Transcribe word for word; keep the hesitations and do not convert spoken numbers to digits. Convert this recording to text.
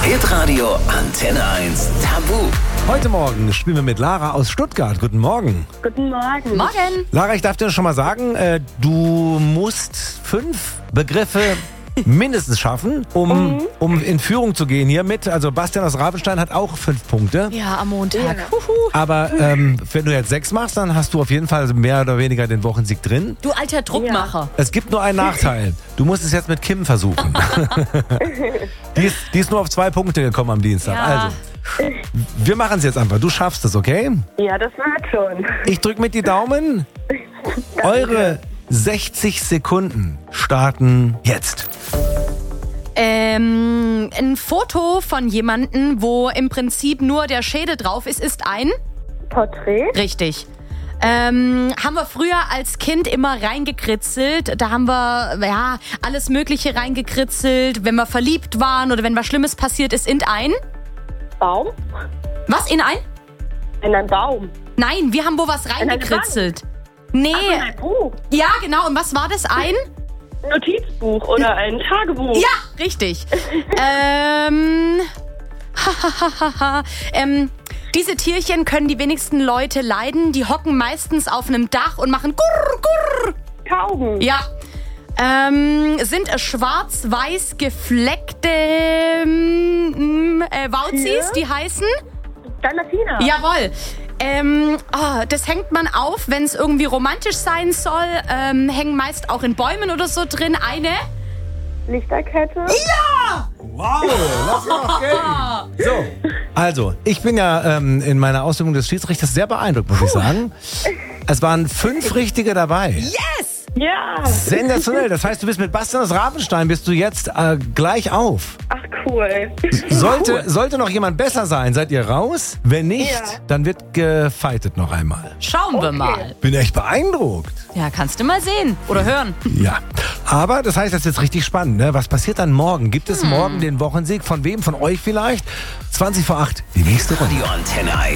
Hitradio Antenne eins Tabu. Heute Morgen spielen wir mit Lara aus Stuttgart. Guten Morgen. Guten Morgen. Morgen. Lara, ich darf dir schon mal sagen, äh, du musst fünf Begriffe mindestens schaffen, um, Mhm. um in Führung zu gehen hier mit. Also Bastian aus Ravenstein hat auch fünf Punkte. Ja, am Montag. Ja. Huhu. Aber ähm, wenn du jetzt sechs machst, dann hast du auf jeden Fall mehr oder weniger den Wochensieg drin. Du alter Druckmacher. Es gibt nur einen Nachteil. Du musst es jetzt mit Kim versuchen. die, ist, die ist nur auf zwei Punkte gekommen am Dienstag. Ja. Also, wir machen es jetzt einfach. Du schaffst es, okay? Ja, das wird schon. Ich drücke mit die Daumen. Eure sechzig Sekunden starten jetzt. Ähm, ein Foto von jemandem, wo im Prinzip nur der Schädel drauf ist, ist ein? Porträt. Richtig. Ähm, haben wir früher als Kind immer reingekritzelt. Da haben wir, ja, alles Mögliche reingekritzelt. Wenn wir verliebt waren oder wenn was Schlimmes passiert ist, in ein? Baum. Was, in ein? In einen Baum. Nein, wir haben wo was eine reingekritzelt. Nee. Ach, in ein Buch. Ja, genau. Und was war das? Ein? Notizbuch oder ein Tagebuch. Ja, richtig. ähm, ähm, diese Tierchen können die wenigsten Leute leiden. Die hocken meistens auf einem Dach und machen Gurr, Gurr. Tauben. Ja. Ähm, sind schwarz-weiß gefleckte ähm, äh, Wauzis, Tier? die heißen? Dalmatiner. Jawohl. Ähm, oh, das hängt man auf, wenn es irgendwie romantisch sein soll. Ähm, hängen meist auch in Bäumen oder so drin. Eine. Lichterkette. Wow, lass noch gehen. So, also, ich bin ja ähm, in meiner Ausbildung des Schiedsrichters sehr beeindruckt, muss ich sagen. Es waren fünf Richtige dabei. Yes! Ja. Sensationell. Das heißt, du bist mit Bastian aus Ravenstein, bist du jetzt äh, gleich auf. Ach, cool. Sollte, sollte noch jemand besser sein, seid ihr raus? Wenn nicht, Ja. dann wird gefightet noch einmal. Schauen wir mal. Bin echt beeindruckt. Ja, kannst du mal sehen oder hören. Ja, aber das heißt, das ist jetzt richtig spannend. Ne? Was passiert dann morgen? Gibt es morgen den Wochensieg? Von wem? Von euch vielleicht? zwanzig vor acht, die nächste Runde. Radio Antenne eins.